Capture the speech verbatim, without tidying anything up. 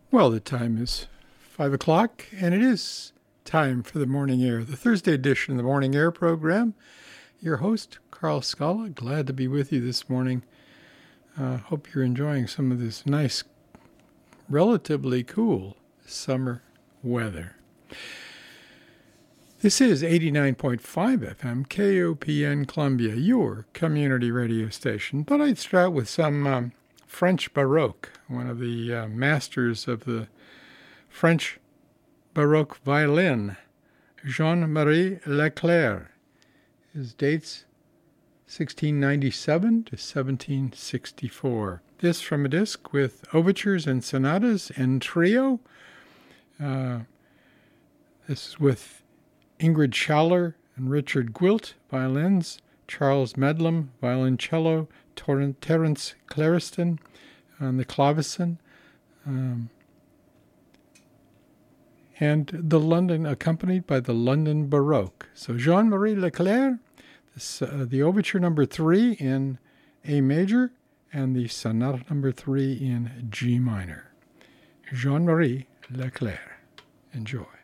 Well, the time is five o'clock, and it is time for the Morning Air, the Thursday edition of the Morning Air program. Your host, Carl Scala, glad to be with you this morning. Uh, hope you're enjoying some of this nice, relatively cool summer weather. This is eighty-nine point five F M, K O P N Columbia, your community radio station. But I'd start with some um, French Baroque, one of the uh, masters of the French Baroque violin, Jean-Marie Leclair. His dates sixteen ninety-seven to seventeen sixty-four. This from a disc with overtures and sonatas and trio. Uh, this is with Ingrid Schaller and Richard Gwilt, violins, Charles Medlam, violoncello, Tor- Terence Clariston on the clavecin, um, and the London, accompanied by the London Baroque. So Jean-Marie Leclair, this, uh, the overture number three in A major, and the sonata number three in G minor. Jean-Marie Leclair. Enjoy.